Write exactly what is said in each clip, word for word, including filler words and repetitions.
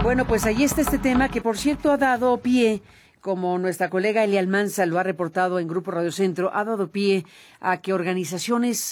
Bueno, pues ahí está este tema que, por cierto, ha dado pie, como nuestra colega Elia Almanza lo ha reportado en Grupo Radio Centro, ha dado pie a que organizaciones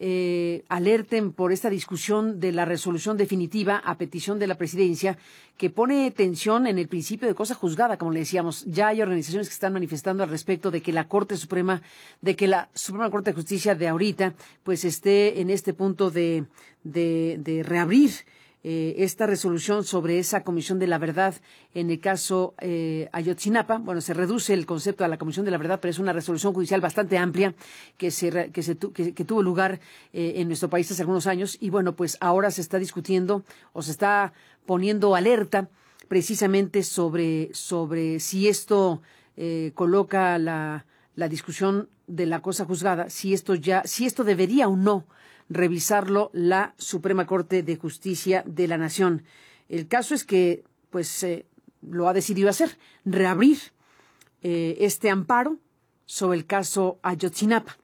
eh, alerten por esta discusión de la resolución definitiva a petición de la presidencia, que pone tensión en el principio de cosa juzgada, como le decíamos. Ya hay organizaciones que están manifestando al respecto de que la Corte Suprema, de que la Suprema Corte de Justicia de ahorita, pues esté en este punto de, de, de reabrir Eh, esta resolución sobre esa Comisión de la Verdad en el caso eh, Ayotzinapa. Bueno, se reduce el concepto a la Comisión de la Verdad, pero es una resolución judicial bastante amplia que se que se tu, que, que tuvo lugar eh, en nuestro país hace algunos años, y bueno, pues ahora se está discutiendo o se está poniendo alerta precisamente sobre sobre si esto eh, coloca la la discusión de la cosa juzgada, si esto ya si esto debería o no revisarlo la Suprema Corte de Justicia de la Nación. El caso es que, pues, eh, lo ha decidido hacer, reabrir eh, este amparo sobre el caso Ayotzinapa.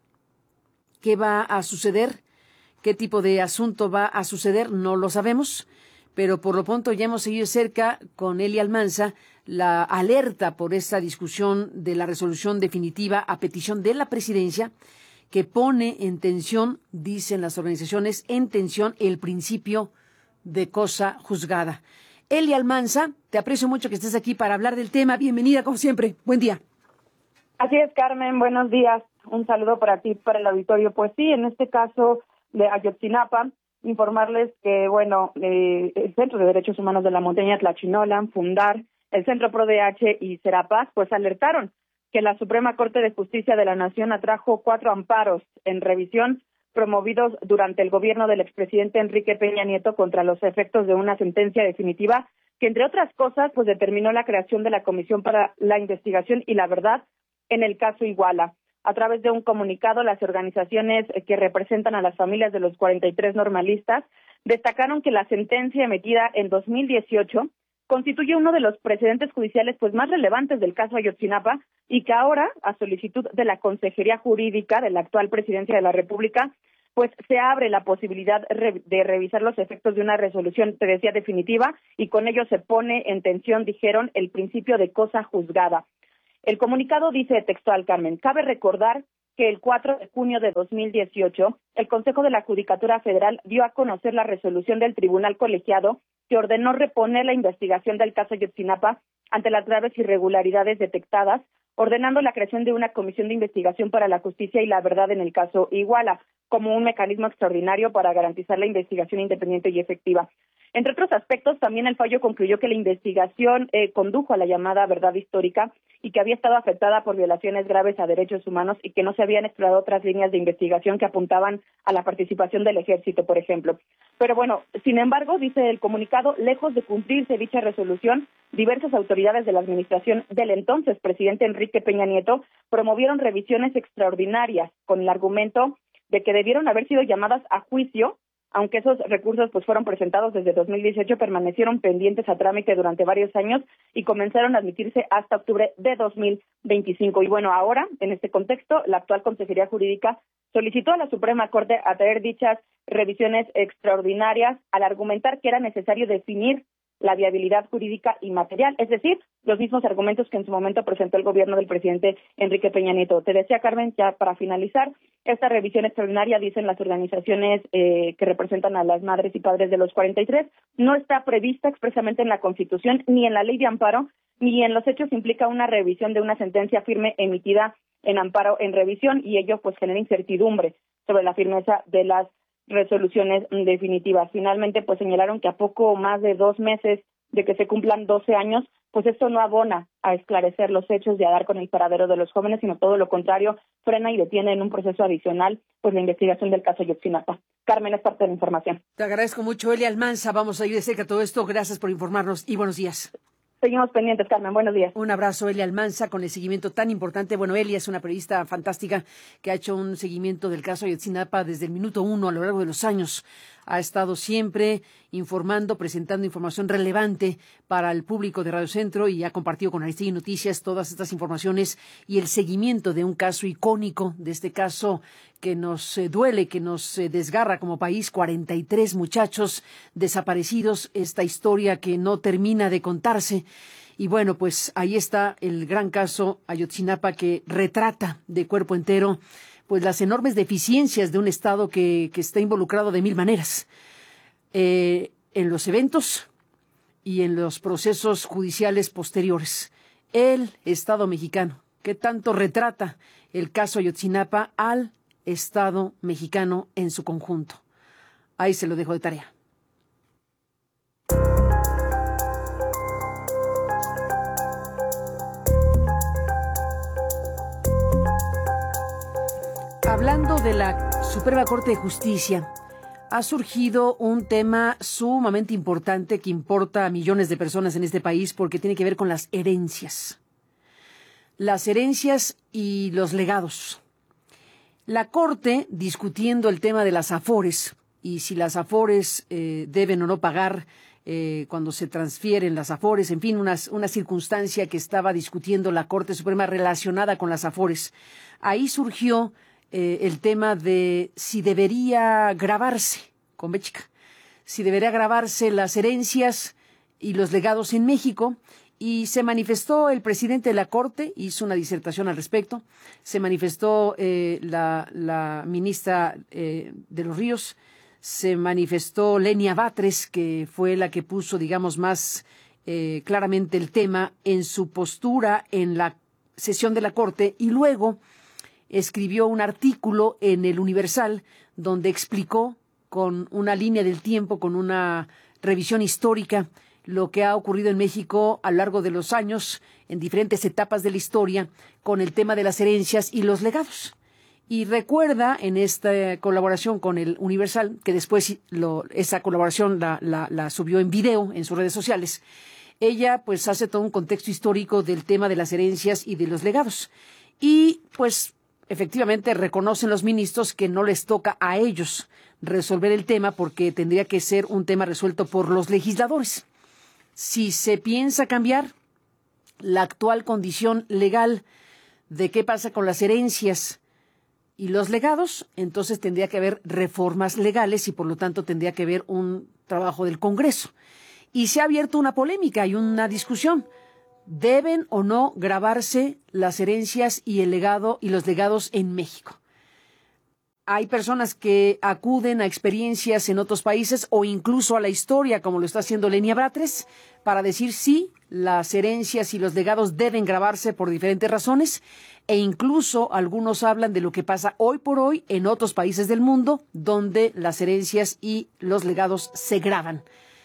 ¿Qué va a suceder? ¿Qué tipo de asunto va a suceder? No lo sabemos, pero por lo pronto ya hemos seguido cerca con Elia Almanza la alerta por esta discusión de la resolución definitiva a petición de la presidencia, que pone en tensión, dicen las organizaciones, en tensión el principio de cosa juzgada. Elia Almanza, te aprecio mucho que estés aquí para hablar del tema. Bienvenida, como siempre. Buen día. Así es, Carmen. Buenos días. Un saludo para ti, para el auditorio. Pues sí, en este caso de Ayotzinapa, informarles que, bueno, eh, el Centro de Derechos Humanos de la Montaña Tlachinolan, Fundar, el Centro ProDH y Serapaz, pues alertaron que la Suprema Corte de Justicia de la Nación atrajo cuatro amparos en revisión promovidos durante el gobierno del expresidente Enrique Peña Nieto contra los efectos de una sentencia definitiva que, entre otras cosas, pues determinó la creación de la Comisión para la Investigación y la Verdad en el caso Iguala. A través de un comunicado, las organizaciones que representan a las familias de los cuarenta y tres normalistas destacaron que la sentencia emitida en dos mil dieciocho constituye uno de los precedentes judiciales pues más relevantes del caso Ayotzinapa, y que ahora, a solicitud de la Consejería Jurídica de la actual Presidencia de la República, pues se abre la posibilidad de revisar los efectos de una resolución, te decía, definitiva, y con ello se pone en tensión, dijeron, el principio de cosa juzgada. El comunicado dice textual, Carmen, cabe recordar que el cuatro de junio de dos mil dieciocho, el Consejo de la Judicatura Federal dio a conocer la resolución del Tribunal Colegiado que ordenó reponer la investigación del caso Ayotzinapa ante las graves irregularidades detectadas, ordenando la creación de una comisión de investigación para la justicia y la verdad en el caso Iguala, como un mecanismo extraordinario para garantizar la investigación independiente y efectiva. Entre otros aspectos, también el fallo concluyó que la investigación eh, condujo a la llamada verdad histórica y que había estado afectada por violaciones graves a derechos humanos y que no se habían explorado otras líneas de investigación que apuntaban a la participación del ejército, por ejemplo. Pero bueno, sin embargo, dice el comunicado, lejos de cumplirse dicha resolución, diversas autoridades de la administración del entonces presidente Enrique Peña Nieto promovieron revisiones extraordinarias con el argumento de que debieron haber sido llamadas a juicio, aunque esos recursos pues fueron presentados desde dos mil dieciocho, permanecieron pendientes a trámite durante varios años y comenzaron a admitirse hasta octubre de dos mil veinticinco. Y bueno, ahora, en este contexto, la actual Consejería Jurídica solicitó a la Suprema Corte atraer dichas revisiones extraordinarias al argumentar que era necesario definir la viabilidad jurídica y material, es decir, los mismos argumentos que en su momento presentó el gobierno del presidente Enrique Peña Nieto. Te decía, Carmen, ya para finalizar, esta revisión extraordinaria, dicen las organizaciones eh, que representan a las madres y padres de los cuarenta y tres, no está prevista expresamente en la Constitución, ni en la Ley de Amparo, ni en los hechos implica una revisión de una sentencia firme emitida en amparo en revisión, y ello pues genera incertidumbre sobre la firmeza de las resoluciones definitivas. Finalmente, pues señalaron que a poco más de dos meses de que se cumplan doce años, pues esto no abona a esclarecer los hechos y a dar con el paradero de los jóvenes, sino todo lo contrario, frena y detiene en un proceso adicional pues la investigación del caso Ayotzinapa. Carmen, es parte de la información. Te agradezco mucho, Elia Almanza. Vamos a ir de cerca a todo esto. Gracias por informarnos y buenos días. Seguimos pendientes, Carmen. Buenos días. Un abrazo, Elia Almanza, con el seguimiento tan importante. Bueno, Elia es una periodista fantástica que ha hecho un seguimiento del caso Ayotzinapa desde el minuto uno a lo largo de los años. ha estado siempre informando, presentando información relevante para el público de Radio Centro y ha compartido con Aristegui Noticias todas estas informaciones y el seguimiento de un caso icónico, de este caso que nos eh, duele, que nos eh, desgarra como país, cuarenta y tres muchachos desaparecidos, esta historia que no termina de contarse. Y bueno, pues ahí está el gran caso Ayotzinapa que retrata de cuerpo entero pues las enormes deficiencias de un Estado que, que está involucrado de mil maneras eh, en los eventos y en los procesos judiciales posteriores. El Estado mexicano, que tanto retrata el caso Ayotzinapa al Estado mexicano en su conjunto. Ahí se lo dejo de tarea. Hablando de la Suprema Corte de Justicia, ha surgido un tema sumamente importante que importa a millones de personas en este país porque tiene que ver con las herencias. Las herencias y los legados. La Corte, discutiendo el tema de las afores y si las afores eh, deben o no pagar eh, cuando se transfieren las afores, en fin, una, una circunstancia que estaba discutiendo la Corte Suprema relacionada con las afores. Ahí surgió Eh, el tema de si debería grabarse, con B chica, si debería grabarse las herencias y los legados en México, y se manifestó el presidente de la Corte, hizo una disertación al respecto, se manifestó eh, la, la ministra eh, de los Ríos, se manifestó Lenia Batres, que fue la que puso, digamos, más eh, claramente el tema en su postura en la sesión de la Corte, y luego escribió un artículo en el Universal donde explicó con una línea del tiempo, con una revisión histórica, lo que ha ocurrido en México a lo largo de los años, en diferentes etapas de la historia, con el tema de las herencias y los legados. Y recuerda en esta colaboración con el Universal, que después lo, esa colaboración la, la, la subió en video en sus redes sociales, ella pues hace todo un contexto histórico del tema de las herencias y de los legados. Y pues efectivamente reconocen los ministros que no les toca a ellos resolver el tema porque tendría que ser un tema resuelto por los legisladores. Si se piensa cambiar la actual condición legal de qué pasa con las herencias y los legados, entonces tendría que haber reformas legales y por lo tanto tendría que haber un trabajo del Congreso. Y se ha abierto una polémica y una discusión. ¿Deben o no grabarse las herencias y el legado y los legados en México? Hay personas que acuden a experiencias en otros países o incluso a la historia, como lo está haciendo Lenia Batres, para decir sí, las herencias y los legados deben grabarse por diferentes razones, e incluso algunos hablan de lo que pasa hoy por hoy en otros países del mundo, donde las herencias y los legados se graban.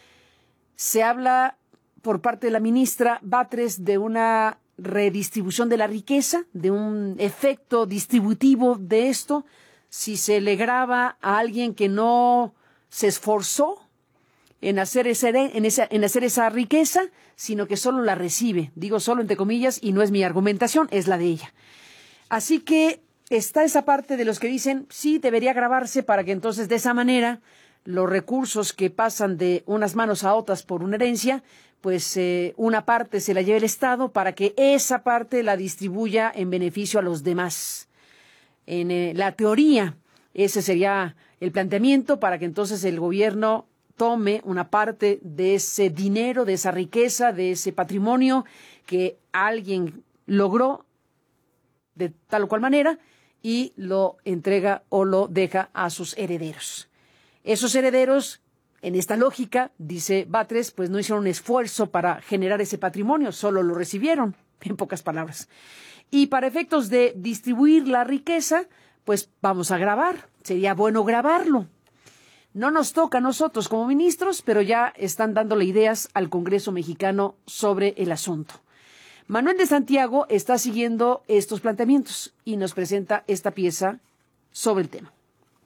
Se habla por parte de la ministra Batres de una redistribución de la riqueza, de un efecto distributivo de esto, si se le graba a alguien que no se esforzó en hacer, ese, en, esa, en hacer esa riqueza, sino que solo la recibe. Digo solo entre comillas y no es mi argumentación, es la de ella. Así que está esa parte de los que dicen sí debería grabarse para que entonces de esa manera los recursos que pasan de unas manos a otras por una herencia, pues eh, una parte se la lleve el Estado para que esa parte la distribuya en beneficio a los demás. En eh, la teoría, ese sería el planteamiento para que entonces el gobierno tome una parte de ese dinero, de esa riqueza, de ese patrimonio que alguien logró de tal o cual manera y lo entrega o lo deja a sus herederos. Esos herederos, en esta lógica, dice Batres, pues no hicieron un esfuerzo para generar ese patrimonio, solo lo recibieron, en pocas palabras. Y para efectos de distribuir la riqueza, pues vamos a grabar, sería bueno grabarlo. No nos toca a nosotros como ministros, pero ya están dándole ideas al Congreso mexicano sobre el asunto. Manuel de Santiago está siguiendo estos planteamientos y nos presenta esta pieza sobre el tema.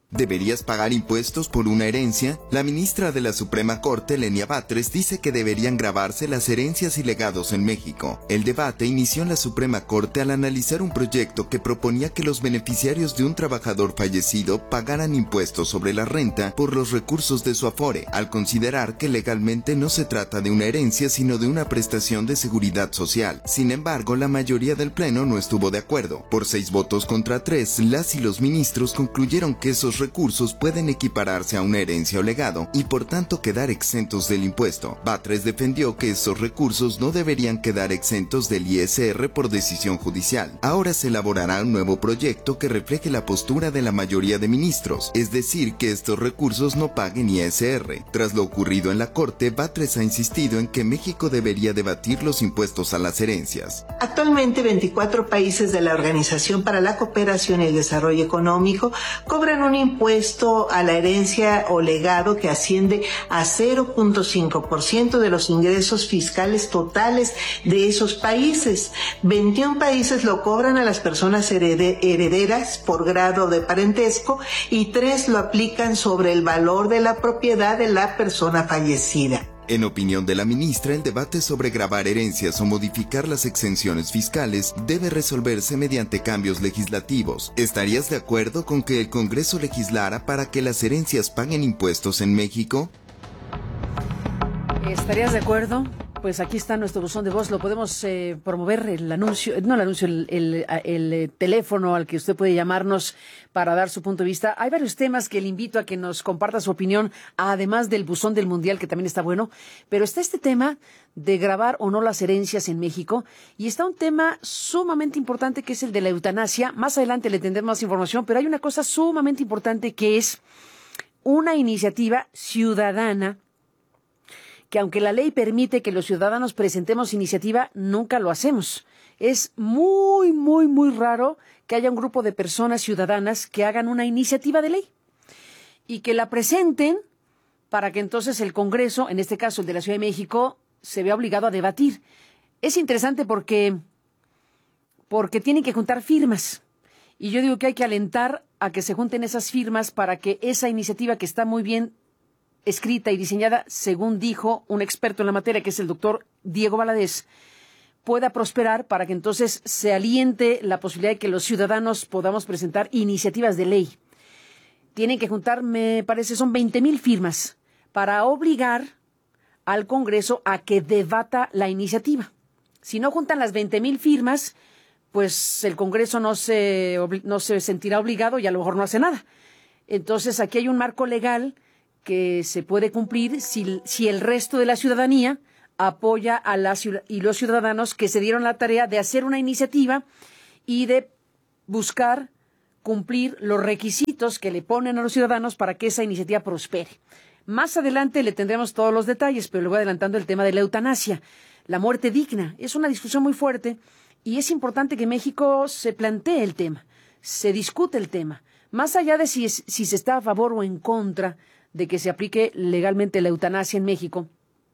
¿Deberías pagar impuestos por una herencia? La ministra de la Suprema Corte, Lenia Batres, dice que deberían gravarse las herencias y legados en México. El debate inició en la Suprema Corte al analizar un proyecto que proponía que los beneficiarios de un trabajador fallecido pagaran impuestos sobre la renta por los recursos de su afore, al considerar que legalmente no se trata de una herencia sino de una prestación de seguridad social. Sin embargo, la mayoría del Pleno no estuvo de acuerdo. Por seis votos contra tres, las y los ministros concluyeron que esos recursos pueden equipararse a una herencia o legado y por tanto quedar exentos del impuesto. Batres defendió que esos recursos no deberían quedar exentos del I S R por decisión judicial. Ahora se elaborará un nuevo proyecto que refleje la postura de la mayoría de ministros, es decir, que estos recursos no paguen I S R. Tras lo ocurrido en la Corte, Batres ha insistido en que México debería debatir los impuestos a las herencias. Actualmente, veinticuatro países de la Organización para la Cooperación y el Desarrollo Económico cobran un impuesto a la herencia o legado que asciende a cero punto cinco por ciento de los ingresos fiscales totales de esos países. veintiún países lo cobran a las personas herede- herederas por grado de parentesco y tres lo aplican sobre el valor de la propiedad de la persona fallecida. En opinión de la ministra, el debate sobre gravar herencias o modificar las exenciones fiscales debe resolverse mediante cambios legislativos. ¿Estarías de acuerdo con que el Congreso legislara para que las herencias paguen impuestos en México? ¿Estarías de acuerdo? Pues aquí está nuestro buzón de voz. Lo podemos eh, promover, el anuncio, no el anuncio, el, el, el, el teléfono al que usted puede llamarnos para dar su punto de vista. Hay varios temas que le invito a que nos comparta su opinión, además del buzón del Mundial, que también está bueno. Pero está este tema de gravar o no las herencias en México. Y está un tema sumamente importante que es el de la eutanasia. Más adelante le tendremos más información, pero hay una cosa sumamente importante que es una iniciativa ciudadana que aunque la ley permite que los ciudadanos presentemos iniciativa, nunca lo hacemos. Es muy, muy, muy raro que haya un grupo de personas ciudadanas que hagan una iniciativa de ley y que la presenten para que entonces el Congreso, en este caso el de la Ciudad de México, se vea obligado a debatir. Es interesante porque, porque tienen que juntar firmas. Y yo digo que hay que alentar a que se junten esas firmas para que esa iniciativa que está muy bien escrita y diseñada, según dijo un experto en la materia, que es el doctor Diego Valadez, pueda prosperar para que entonces se aliente la posibilidad de que los ciudadanos podamos presentar iniciativas de ley. Tienen que juntar, me parece, son veinte mil firmas para obligar al Congreso a que debata la iniciativa. Si no juntan las veinte mil firmas, pues el Congreso no se, no se sentirá obligado y a lo mejor no hace nada. Entonces, aquí hay un marco legal que se puede cumplir si, si el resto de la ciudadanía apoya a las y los ciudadanos que se dieron la tarea de hacer una iniciativa y de buscar cumplir los requisitos que le ponen a los ciudadanos para que esa iniciativa prospere. Más adelante le tendremos todos los detalles, pero le voy adelantando el tema de la eutanasia. La muerte digna es una discusión muy fuerte y es importante que México se plantee el tema, se discute el tema. Más allá de si, es, si se está a favor o en contra de que se aplique legalmente la eutanasia en México,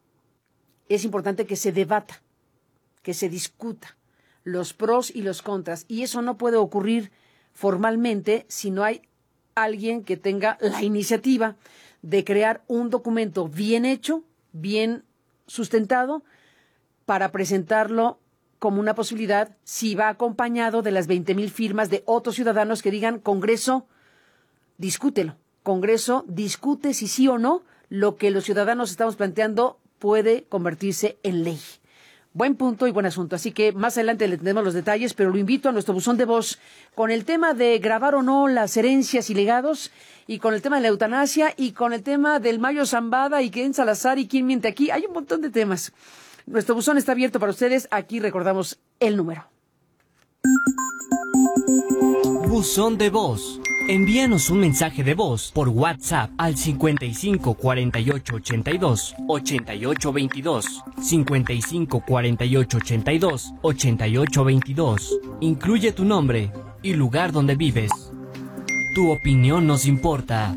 es importante que se debata, que se discuta los pros y los contras. Y eso no puede ocurrir formalmente si no hay alguien que tenga la iniciativa de crear un documento bien hecho, bien sustentado, para presentarlo como una posibilidad si va acompañado de las veinte mil firmas de otros ciudadanos que digan: Congreso, discútelo. Congreso, discute si sí o no lo que los ciudadanos estamos planteando puede convertirse en ley. Buen punto y buen asunto. Así que más adelante le tendremos los detalles, pero lo invito a nuestro buzón de voz con el tema de grabar o no las herencias y legados, y con el tema de la eutanasia, y con el tema del Mayo Zambada, y quién Salazar y quién miente aquí. Hay un montón de temas. Nuestro buzón está abierto para ustedes. Aquí recordamos el número. Buzón de voz. Envíanos un mensaje de voz por WhatsApp al cincuenta y cinco cuarenta y ocho ochenta y dos ochenta y ocho veintidós, cincuenta y cinco cuarenta y ocho ochenta y dos ochenta y ocho veintidós. Incluye tu nombre y lugar donde vives. Tu opinión nos importa.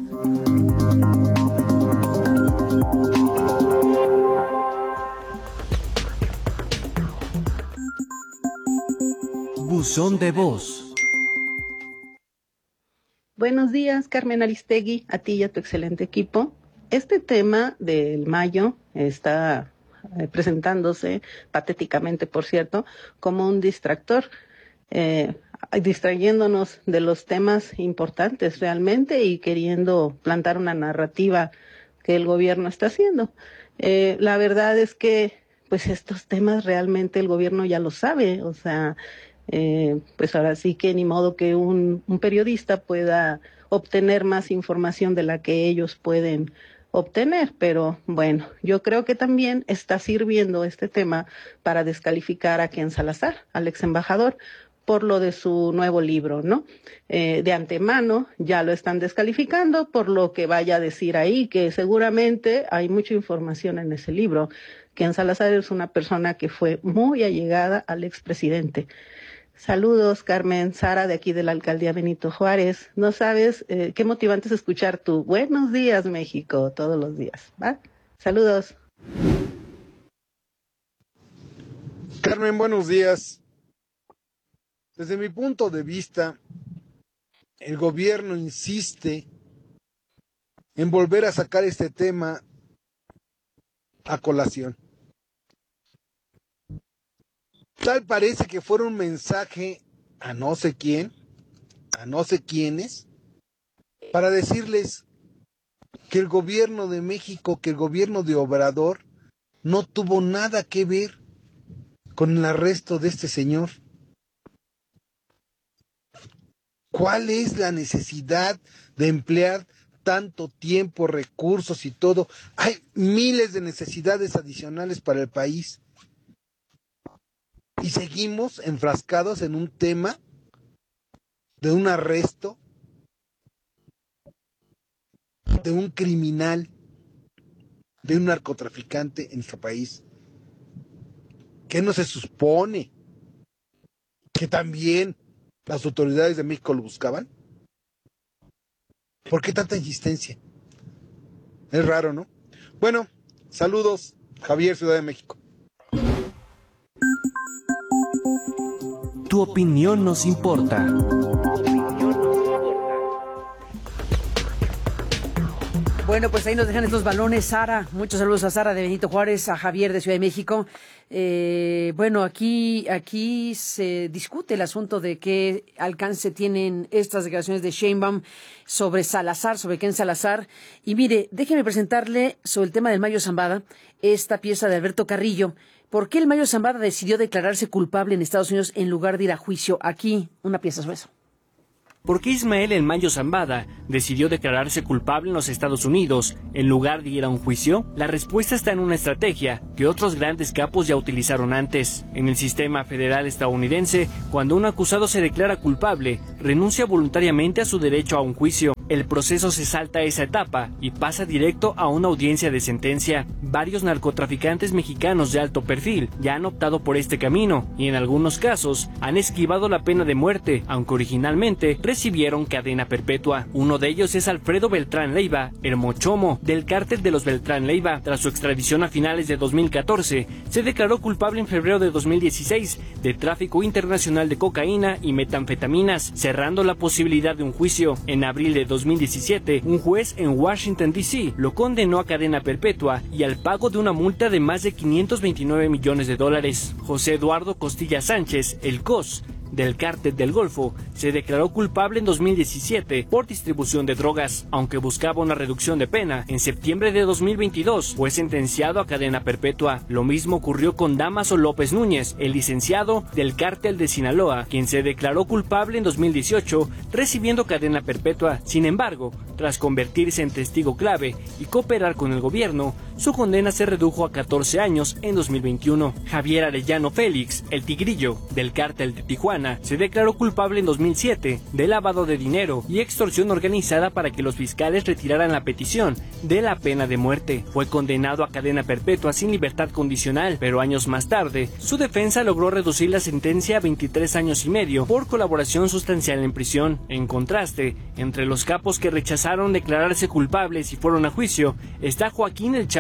Buzón de voz. Buenos días, Carmen Aristegui, a ti y a tu excelente equipo. Este tema del mayo está eh, presentándose, patéticamente por cierto, como un distractor, eh, distrayéndonos de los temas importantes realmente y queriendo plantar una narrativa que el gobierno está haciendo. Eh, la verdad es que pues estos temas realmente el gobierno ya lo sabe, o sea, eh, pues ahora sí que ni modo que un, un periodista pueda obtener más información de la que ellos pueden obtener, pero bueno, yo creo que también está sirviendo este tema para descalificar a Ken Salazar, al ex embajador, por lo de su nuevo libro, ¿no? Eh, de antemano ya lo están descalificando por lo que vaya a decir ahí, que seguramente hay mucha información en ese libro. Ken Salazar es una persona que fue muy allegada al expresidente. Saludos, Carmen, Sara, de aquí de la Alcaldía Benito Juárez. No sabes eh, qué motivante es escuchar tu Buenos días, México, todos los días, ¿va? Saludos. Carmen, buenos días. Desde mi punto de vista, el gobierno insiste en volver a sacar este tema a colación. Tal parece que fuera un mensaje a no sé quién, a no sé quiénes, para decirles que el gobierno de México, que el gobierno de Obrador, no tuvo nada que ver con el arresto de este señor. ¿Cuál es la necesidad de emplear tanto tiempo, recursos y todo? Hay miles de necesidades adicionales para el país. Y seguimos enfrascados en un tema de un arresto de un criminal, de un narcotraficante en nuestro país. ¿Qué no se supone? ¿Que también las autoridades de México lo buscaban? ¿Por qué tanta insistencia? Es raro, ¿no? Bueno, saludos, Javier, Ciudad de México. Tu opinión nos importa. Bueno, pues ahí nos dejan estos balones, Sara. Muchos saludos a Sara de Benito Juárez, a Javier de Ciudad de México. Eh, bueno, aquí, aquí se discute el asunto de qué alcance tienen estas declaraciones de Sheinbaum sobre Salazar, sobre Ken Salazar. Y mire, déjeme presentarle sobre el tema del Mayo Zambada, esta pieza de Alberto Carrillo. ¿Por qué el Mayo Zambada decidió declararse culpable en Estados Unidos en lugar de ir a juicio? Aquí, una pieza sobre eso. ¿Por qué Ismael El Mayo Zambada decidió declararse culpable en los Estados Unidos en lugar de ir a un juicio? La respuesta está en una estrategia que otros grandes capos ya utilizaron antes. En el sistema federal estadounidense, cuando un acusado se declara culpable, renuncia voluntariamente a su derecho a un juicio. El proceso se salta esa etapa y pasa directo a una audiencia de sentencia. Varios narcotraficantes mexicanos de alto perfil ya han optado por este camino y en algunos casos han esquivado la pena de muerte, aunque originalmente recibieron cadena perpetua. Uno de ellos es Alfredo Beltrán Leiva, el Mochomo, del cártel de los Beltrán Leiva. Tras su extradición a finales de dos mil catorce, se declaró culpable en febrero de dos mil dieciséis de tráfico internacional de cocaína y metanfetaminas, cerrando la posibilidad de un juicio. En abril de dos mil diecisiete, un juez en Washington, D C lo condenó a cadena perpetua y al pago de una multa de más de quinientos veintinueve millones de dólares. José Eduardo Costilla Sánchez, el C O S, del Cártel del Golfo, se declaró culpable en dos mil diecisiete por distribución de drogas. Aunque buscaba una reducción de pena, en septiembre de dos mil veintidós fue sentenciado a cadena perpetua. Lo mismo ocurrió con Dámaso López Núñez, el licenciado del Cártel de Sinaloa, quien se declaró culpable en dos mil dieciocho, recibiendo cadena perpetua. Sin embargo, tras convertirse en testigo clave y cooperar con el gobierno, su condena se redujo a catorce años en dos mil veintiuno. Javier Arellano Félix, el Tigrillo, del Cártel de Tijuana, se declaró culpable en dos mil siete de lavado de dinero y extorsión organizada para que los fiscales retiraran la petición de la pena de muerte. Fue condenado a cadena perpetua sin libertad condicional, pero años más tarde, su defensa logró reducir la sentencia a veintitrés años y medio por colaboración sustancial en prisión. En contraste, entre los capos que rechazaron declararse culpables y fueron a juicio, está Joaquín El Chapo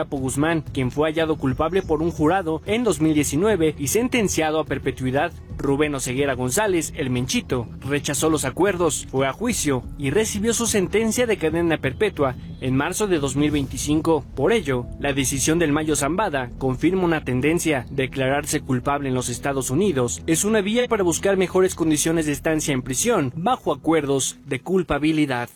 Chapo Guzmán, quien fue hallado culpable por un jurado en dos mil diecinueve y sentenciado a perpetuidad. Rubén Oseguera González, el Menchito, rechazó los acuerdos, fue a juicio y recibió su sentencia de cadena perpetua en marzo de dos mil veinticinco. Por ello, la decisión del Mayo Zambada confirma una tendencia: declararse culpable en los Estados Unidos es una vía para buscar mejores condiciones de estancia en prisión bajo acuerdos de culpabilidad.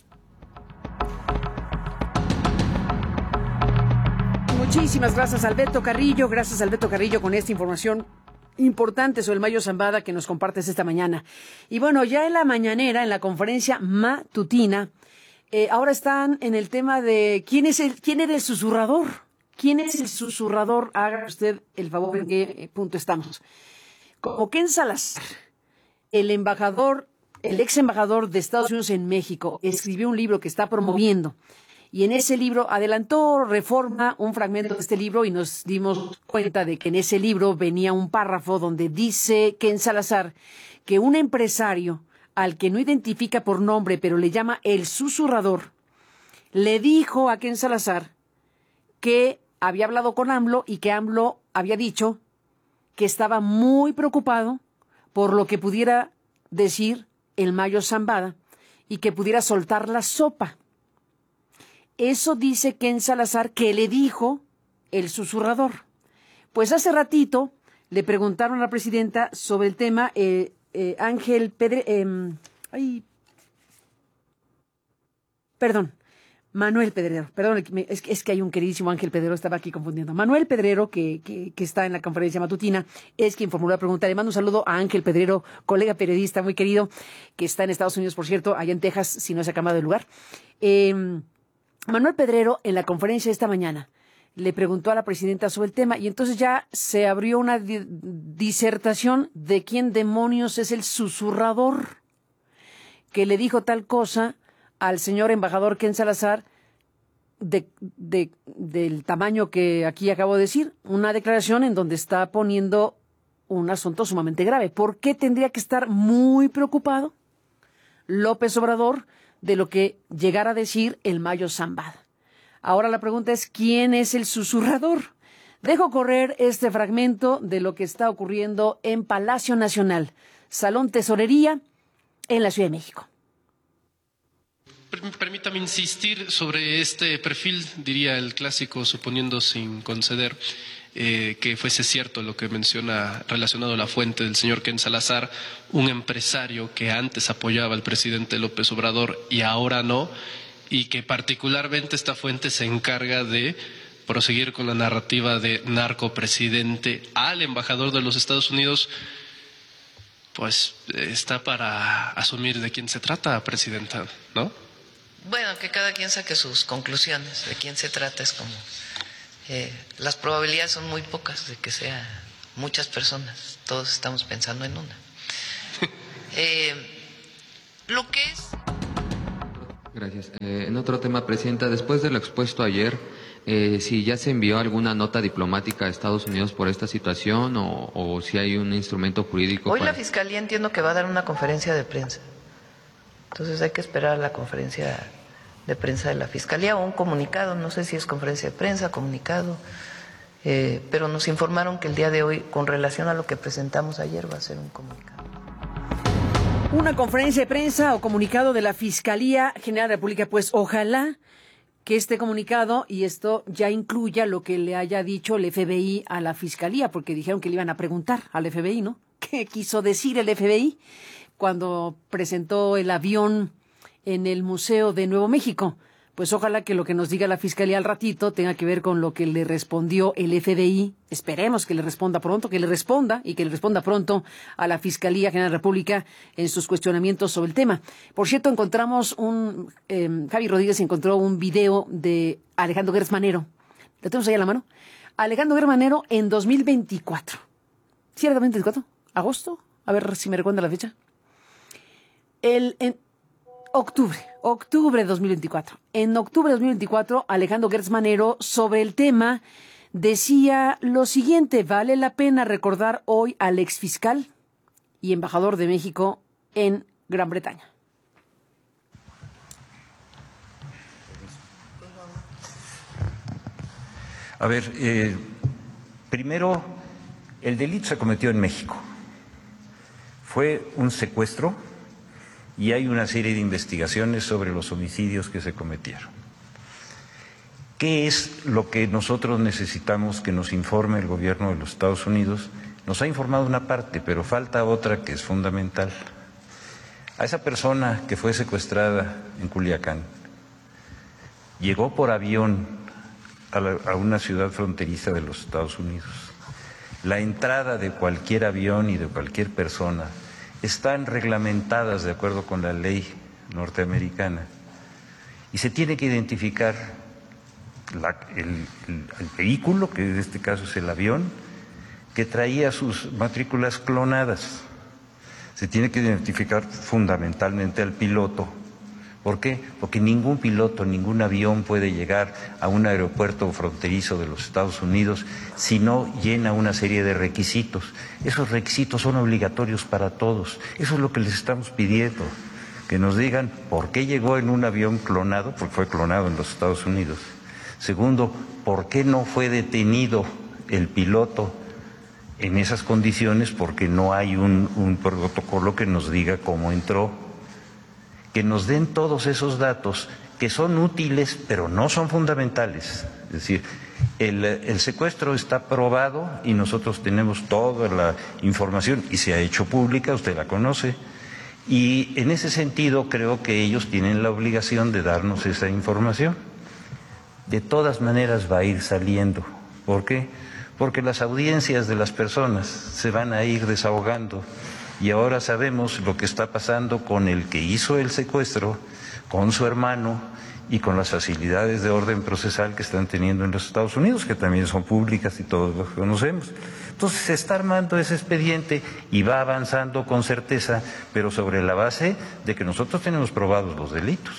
Muchísimas gracias, Alberto Carrillo. Gracias, Alberto Carrillo, con esta información importante sobre el Mayo Zambada que nos compartes esta mañana. Y bueno, ya en la mañanera, en la conferencia matutina, eh, ahora están en el tema de quién es el, quién era el susurrador. ¿Quién es el susurrador? Haga usted el favor, en qué punto estamos. Como Ken Salazar, el embajador, el ex embajador de Estados Unidos en México, escribió un libro que está promoviendo. Y en ese libro adelantó Reforma un fragmento de este libro y nos dimos cuenta de que en ese libro venía un párrafo donde dice Ken Salazar que un empresario al que no identifica por nombre pero le llama el susurrador, le dijo a Ken Salazar que había hablado con AMLO y que AMLO había dicho que estaba muy preocupado por lo que pudiera decir el Mayo Zambada y que pudiera soltar la sopa. Eso dice Ken Salazar que le dijo el susurrador. Pues hace ratito le preguntaron a la presidenta sobre el tema, eh, eh, Ángel Pedre... Eh, ay, perdón, Manuel Pedrero. Perdón, es, es que hay un queridísimo Ángel Pedrero, estaba aquí confundiendo. Manuel Pedrero, que, que, que está en la conferencia matutina, es quien formuló la pregunta. Le mando un saludo a Ángel Pedrero, colega periodista muy querido, que está en Estados Unidos, por cierto, allá en Texas, si no se ha cambiado de lugar. Eh... Manuel Pedrero, en la conferencia de esta mañana, le preguntó a la presidenta sobre el tema y entonces ya se abrió una di- disertación de quién demonios es el susurrador que le dijo tal cosa al señor embajador Ken Salazar de, de, del tamaño que aquí acabo de decir, una declaración en donde está poniendo un asunto sumamente grave. ¿Por qué tendría que estar muy preocupado López Obrador de lo que llegara a decir el Mayo Zambada? Ahora la pregunta es, ¿quién es el susurrador? Dejo correr este fragmento de lo que está ocurriendo en Palacio Nacional, Salón Tesorería, en la Ciudad de México. Permítame insistir sobre este perfil, diría el clásico, suponiendo sin conceder eh, que fuese cierto lo que menciona relacionado a la fuente del señor Ken Salazar, un empresario que antes apoyaba al presidente López Obrador y ahora no, y que particularmente esta fuente se encarga de proseguir con la narrativa de narcopresidente al embajador de los Estados Unidos, pues está para asumir de quién se trata, presidenta, ¿no? Bueno, que cada quien saque sus conclusiones de quién se trata, es como eh, las probabilidades son muy pocas de que sea muchas personas, todos estamos pensando en una. eh, lo que es... Gracias. Eh, en otro tema, presidenta, después de lo expuesto ayer, eh, si ya se envió alguna nota diplomática a Estados Unidos por esta situación o, o si hay un instrumento jurídico. Hoy para... la Fiscalía entiendo que va a dar una conferencia de prensa. Entonces hay que esperar a la conferencia de prensa de la Fiscalía o un comunicado, no sé si es conferencia de prensa, comunicado, eh, pero nos informaron que el día de hoy, con relación a lo que presentamos ayer, va a ser un comunicado. Una conferencia de prensa o comunicado de la Fiscalía General de la República, pues ojalá que este comunicado, y esto ya incluya lo que le haya dicho el F B I a la Fiscalía, porque dijeron que le iban a preguntar al F B I, ¿no? ¿Qué quiso decir el F B I cuando presentó el avión en el Museo de Nuevo México? Pues ojalá que lo que nos diga la Fiscalía al ratito tenga que ver con lo que le respondió el F B I. Esperemos que le responda pronto, que le responda y que le responda pronto a la Fiscalía General de la República en sus cuestionamientos sobre el tema. Por cierto, encontramos un... Eh, Javi Rodríguez encontró un video de Alejandro Gertz Manero. ¿Lo tenemos ahí a la mano? Alejandro Gertz Manero en dos mil veinticuatro. ¿Sí era dos mil veinticuatro? ¿Agosto? A ver si me recuerda la fecha. El... En, Octubre, octubre de dos mil veinticuatro. En octubre de dos mil veinticuatro, Alejandro Gertz Manero, sobre el tema, decía lo siguiente: vale la pena recordar hoy al exfiscal y embajador de México en Gran Bretaña. A ver, eh, primero, el delito se cometió en México. Fue un secuestro y hay una serie de investigaciones sobre los homicidios que se cometieron. ¿Qué es lo que nosotros necesitamos que nos informe el gobierno de los Estados Unidos? Nos ha informado una parte, pero falta otra que es fundamental. A esa persona que fue secuestrada en Culiacán, llegó por avión a, la, a una ciudad fronteriza de los Estados Unidos. La entrada de cualquier avión y de cualquier persona están reglamentadas de acuerdo con la ley norteamericana y se tiene que identificar la, el, el, el vehículo, que en este caso es el avión, que traía sus matrículas clonadas. Se tiene que identificar fundamentalmente al piloto. ¿Por qué? Porque ningún piloto, ningún avión puede llegar a un aeropuerto fronterizo de los Estados Unidos si no llena una serie de requisitos. Esos requisitos son obligatorios para todos. Eso es lo que les estamos pidiendo, que nos digan por qué llegó en un avión clonado, porque fue clonado en los Estados Unidos. Segundo, por qué no fue detenido el piloto en esas condiciones, porque no hay un, un protocolo que nos diga cómo entró. Que nos den todos esos datos que son útiles, pero no son fundamentales. Es decir, el, el secuestro está probado y nosotros tenemos toda la información y se ha hecho pública, usted la conoce, y en ese sentido creo que ellos tienen la obligación de darnos esa información. De todas maneras va a ir saliendo. ¿Por qué? Porque las audiencias de las personas se van a ir desahogando. Y ahora sabemos lo que está pasando con el que hizo el secuestro, con su hermano y con las facilidades de orden procesal que están teniendo en los Estados Unidos, que también son públicas y todos los conocemos. Entonces se está armando ese expediente y va avanzando con certeza, pero sobre la base de que nosotros tenemos probados los delitos.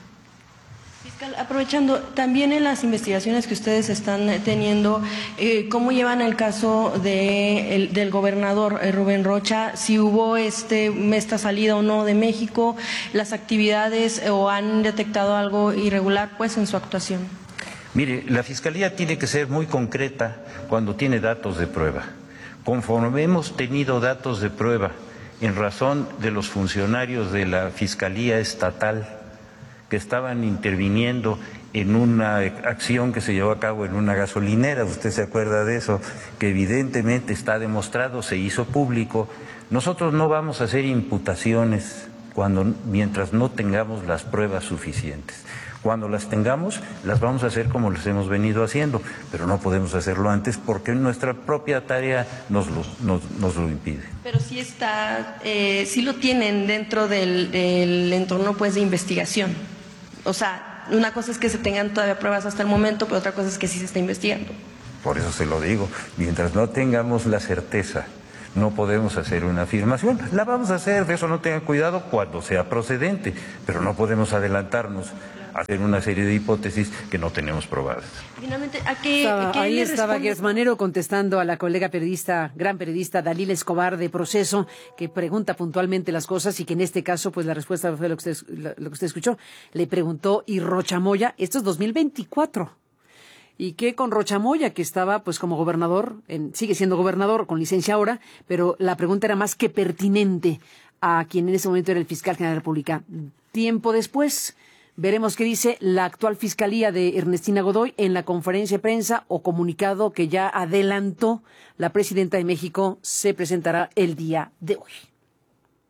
Fiscal, aprovechando, también en las investigaciones que ustedes están teniendo, eh, ¿cómo llevan el caso de, el, del gobernador eh, Rubén Rocha? Si hubo este, esta salida o no de México, las actividades eh, o han detectado algo irregular pues en su actuación. Mire, la Fiscalía tiene que ser muy concreta cuando tiene datos de prueba. Conforme hemos tenido datos de prueba en razón de los funcionarios de la Fiscalía Estatal que estaban interviniendo en una acción que se llevó a cabo en una gasolinera, usted se acuerda de eso, que evidentemente está demostrado, se hizo público. Nosotros no vamos a hacer imputaciones cuando, mientras no tengamos las pruebas suficientes. Cuando las tengamos, las vamos a hacer como las hemos venido haciendo, pero no podemos hacerlo antes porque nuestra propia tarea nos lo, nos, nos lo impide. Pero sí está, eh, sí lo tienen dentro del, del entorno pues de investigación. O sea, una cosa es que se tengan todavía pruebas hasta el momento, pero otra cosa es que sí se está investigando. Por eso se lo digo, mientras no tengamos la certeza, no podemos hacer una afirmación. La vamos a hacer, de eso no tengan cuidado cuando sea procedente, pero no podemos adelantarnos a hacer una serie de hipótesis que no tenemos probadas. Finalmente, ¿a qué, estaba, ¿a qué ahí le estaba responde? Gers Manero contestando a la colega periodista, gran periodista Dalila Escobar de Proceso, que pregunta puntualmente las cosas y que en este caso, pues la respuesta fue lo que usted, lo que usted escuchó. Le preguntó, ¿y Rocha Moya? Esto es dos mil veinticuatro. ¿Y qué con Rocha Moya, que estaba pues como gobernador, en, sigue siendo gobernador con licencia ahora, pero la pregunta era más que pertinente a quien en ese momento era el fiscal general de la República. Tiempo después, veremos qué dice la actual fiscalía de Ernestina Godoy en la conferencia de prensa o comunicado que ya adelantó la presidenta de México, se presentará el día de hoy.